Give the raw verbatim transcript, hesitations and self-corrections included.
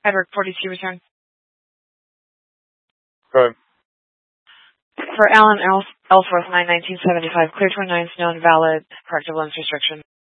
Edward forty-two return. Good. For Alan Ellsworth, nine nineteen seventy-five, clear twenty-nine, known valid, corrective limbs restriction.